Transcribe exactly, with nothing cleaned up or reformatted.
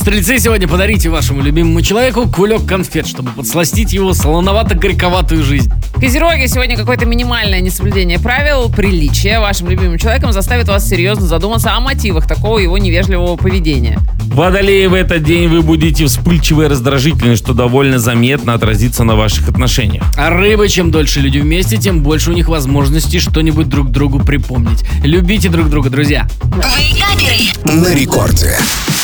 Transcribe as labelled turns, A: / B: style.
A: Стрельцы, сегодня подарите вашему любимому человеку кулек конфет, чтобы подсластить его солоновато-горьковатую жизнь.
B: Козероги, сегодня какое-то минимальное несоблюдение правил приличия вашим любимым человеком заставит вас серьезно задуматься о мотивах такого его невежливого поведения.
C: Водолеи, в этот день вы будете вспыльчивы и раздражительны, что довольно заметно отразится на ваших отношениях.
A: А рыбы, чем дольше люди вместе, тем больше у них возможностей что-нибудь друг другу припомнить. Любите друг друга, друзья.
D: Вейкаперы на рекорде.